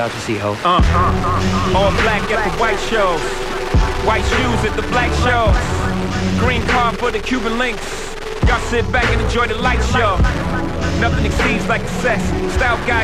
out to see Ho. All black at the white shows, white shoes at the black shows, green car for the Cuban links. Y'all sit back and enjoy the light show. Nothing exceeds like excess. Style guy